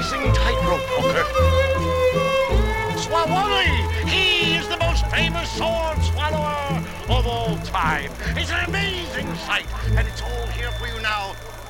amazing tightrope walker. Swawally! He is the most famous sword swallower of all time. It's an amazing sight, and it's all here for you now.